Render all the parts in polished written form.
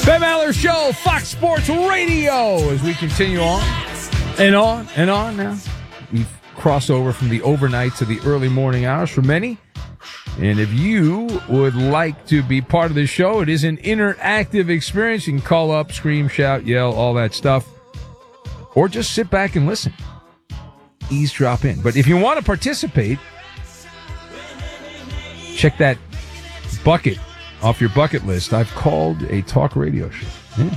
Ben Maller Show, Fox Sports Radio, as we continue on and on and on now. We've crossed over from the overnight to the early morning hours for many. And if you would like to be part of this show, it is an interactive experience. You can call up, scream, shout, yell, all that stuff. Or just sit back and listen. Eavesdrop in. But if you want to participate, check that bucket off your bucket list. I've called a talk radio show. Yeah.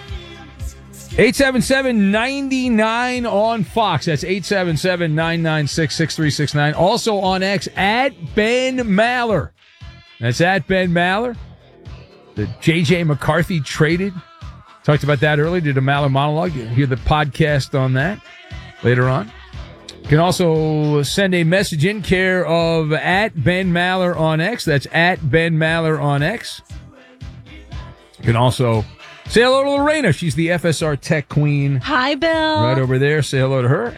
877-99 on Fox. That's 877-996-6369. Also on X, at Ben Maller. That's at Ben Maller. The J.J. McCarthy traded. Talked about that earlier. Did a Maller monologue. You'll hear the podcast on that later on. You can also send a message in care of at Ben Maller on X. That's at Ben Maller on X. You can also say hello to Lorena. She's the FSR Tech Queen. Hi, Bill. Right over there. Say hello to her.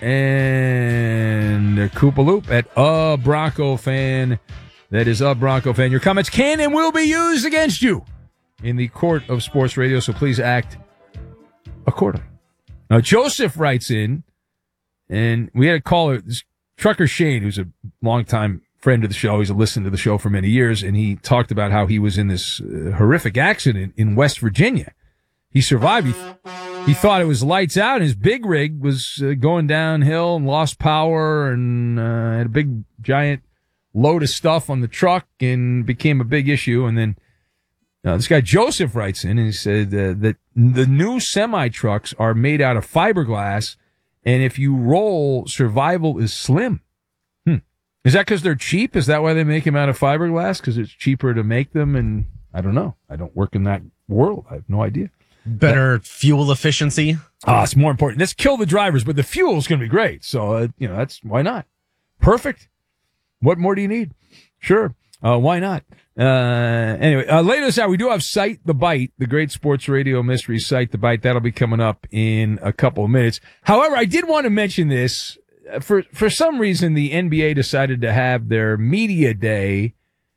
And Koopa Loop at A Bronco Fan. That is A Bronco Fan. Your comments can and will be used against you in the court of sports radio, so please act accordingly. Now, Joseph writes in, and we had a caller, this Trucker Shane, who's a longtime friend of the show. He's listened to the show for many years, and he talked about how he was in this horrific accident in West Virginia. He survived. He thought it was lights out, and his big rig was going downhill and lost power and had a big, giant load of stuff on the truck and became a big issue. And then this guy Joseph writes in, and he said that the new semi-trucks are made out of fiberglass, and if you roll, survival is slim. Is that because they're cheap? Is that why they make them out of fiberglass? Because it's cheaper to make them? And I don't know. I don't work in that world. I have no idea. Better fuel efficiency? It's more important. Let's kill the drivers, but the fuel is going to be great. So, that's why not? Perfect. What more do you need? Sure. Why not? Anyway, later this hour, we do have Cite the Bite, the great sports radio mystery Cite the Bite. That'll be coming up in a couple of minutes. However, I did want to mention this. For some reason, the NBA decided to have their media day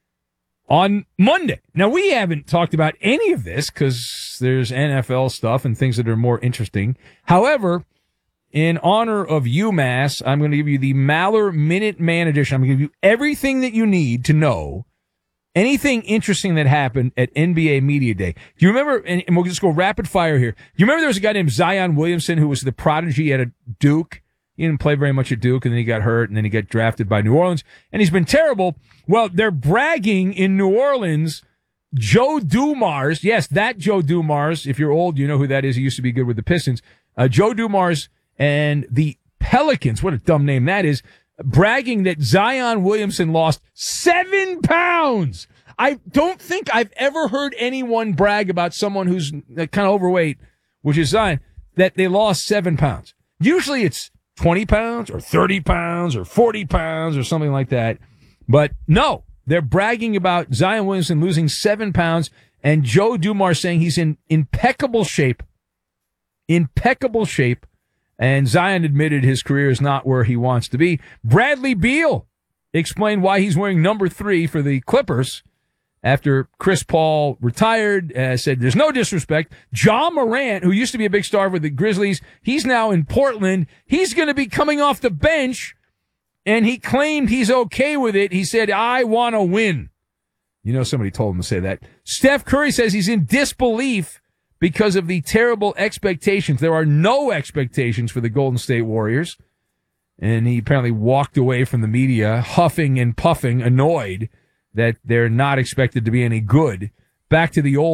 on Monday. Now, we haven't talked about any of this because there's NFL stuff and things that are more interesting. However, in honor of UMass, I'm going to give you the Maller Minute Man edition. I'm going to give you everything that you need to know, anything interesting that happened at NBA Media Day. Do you remember, and we'll just go rapid fire here. Do you remember there was a guy named Zion Williamson who was the prodigy at Duke? He didn't play very much at Duke, and then he got hurt, and then he got drafted by New Orleans, and he's been terrible. Well, they're bragging in New Orleans. Joe Dumars, yes, that Joe Dumars. If you're old, you know who that is. He used to be good with the Pistons. Joe Dumars and the Pelicans, what a dumb name that is, bragging that Zion Williamson lost 7 pounds. I don't think I've ever heard anyone brag about someone who's kind of overweight, which is Zion, that they lost 7 pounds. Usually it's 20 pounds or 30 pounds or 40 pounds or something like that. But no, they're bragging about Zion Williamson losing 7 pounds and Joe Dumars saying he's in impeccable shape. Impeccable shape. And Zion admitted his career is not where he wants to be. Bradley Beal explained why he's wearing number 3 for the Clippers after Chris Paul retired. Said there's no disrespect. Ja Morant, who used to be a big star with the Grizzlies, he's now in Portland. He's going to be coming off the bench, and he claimed he's okay with it. He said, I want to win. You know, somebody told him to say that. Steph Curry says he's in disbelief because of the terrible expectations. There are no expectations for the Golden State Warriors. And he apparently walked away from the media, huffing and puffing, annoyed that they're not expected to be any good. Back to the old